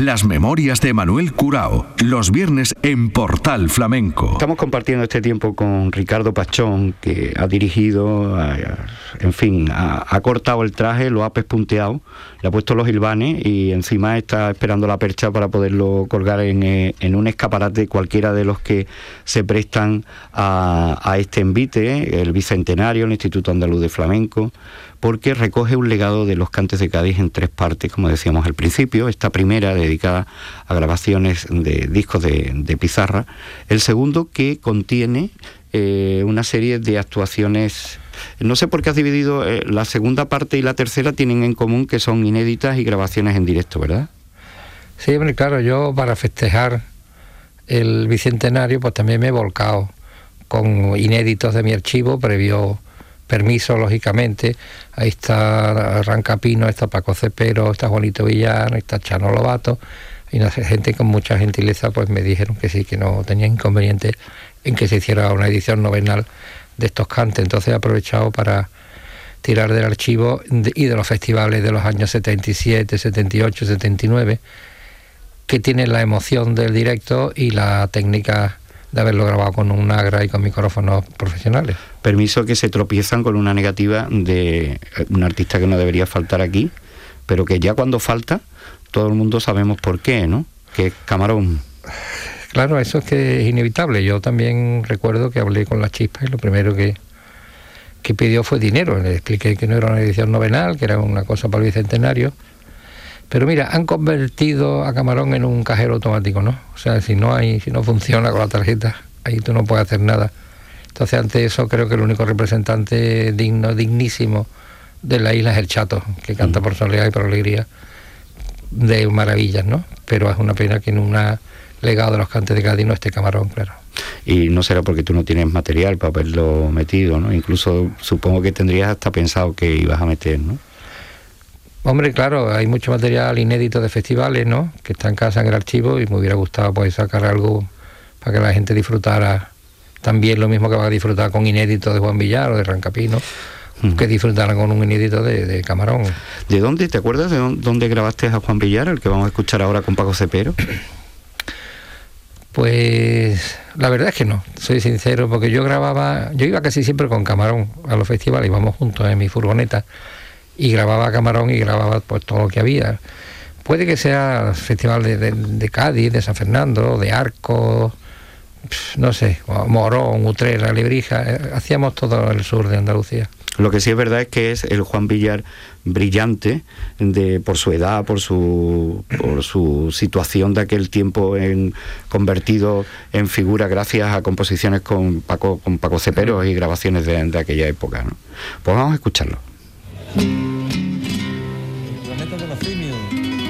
Las memorias de Manuel Curao, los viernes en Portal Flamenco. Estamos compartiendo este tiempo con Ricardo Pachón, que ha dirigido, ha cortado el traje, lo ha pespunteado, le ha puesto los hilvanes y encima está esperando la percha para poderlo colgar en un escaparate cualquiera de los que se prestan a este envite, el Bicentenario, el Instituto Andaluz de Flamenco, porque recoge un legado de los cantes de Cádiz en 3 partes, como decíamos al principio. Esta primera dedicada a grabaciones de discos de pizarra, el segundo que contiene una serie de actuaciones. No sé por qué has dividido, la segunda parte y la tercera tienen en común que son inéditas y grabaciones en directo, ¿verdad? Sí, hombre, claro, yo para festejar el Bicentenario pues también me he volcado con inéditos de mi archivo, previo permiso, lógicamente. Ahí está Arrancapino, está Paco Cepero, está Juanito Villano, está Chano Lobato, y una gente con mucha gentileza pues me dijeron que sí, que no tenía inconveniente en que se hiciera una edición novenal de estos cantes. Entonces he aprovechado para tirar del archivo y de los festivales de los años 77, 78, 79, que tienen la emoción del directo y la técnica de haberlo grabado con un Nagra y con micrófonos profesionales. Permiso, que se tropiezan con una negativa de un artista que no debería faltar aquí, pero que ya cuando falta, todo el mundo sabemos por qué, ¿no? Que es Camarón. Claro, eso es que es inevitable. Yo también recuerdo que hablé con La Chispa y lo primero que pidió fue dinero. Le expliqué que no era una edición novenal, que era una cosa para el Bicentenario. Pero mira, han convertido a Camarón en un cajero automático, ¿no? O sea, si no funciona con la tarjeta, ahí tú no puedes hacer nada. Entonces, ante eso, creo que el único representante dignísimo de la isla es el Chato, que canta por soledad y por alegría de maravillas, ¿no? Pero es una pena que en un legado de los cantes de Cádiz no esté Camarón, claro. Y no será porque tú no tienes material para haberlo metido, ¿no? Incluso supongo que tendrías hasta pensado que ibas a meter, ¿no? Hombre, claro, hay mucho material inédito de festivales, ¿no?, que está en casa en el archivo, y me hubiera gustado pues sacar algo para que la gente disfrutara también lo mismo que va a disfrutar con inédito de Juan Villar o de Rancapino, que disfrutaran con un inédito de Camarón. ¿De dónde? ¿Te acuerdas de dónde grabaste a Juan Villar, el que vamos a escuchar ahora con Paco Cepero? Pues la verdad es que no, soy sincero, porque yo iba casi siempre con Camarón a los festivales, íbamos juntos en mi furgoneta, y grababa Camarón y grababa pues todo lo que había. Puede que sea festival de Cádiz, de San Fernando, de Arcos, no sé, Morón, Utrera, Lebrija, hacíamos todo el sur de Andalucía. Lo que sí es verdad es que es el Juan Villar brillante, por su edad, por su situación de aquel tiempo, convertido en figura gracias a composiciones con Paco Cepero y grabaciones de aquella época, ¿no? Pues vamos a escucharlo.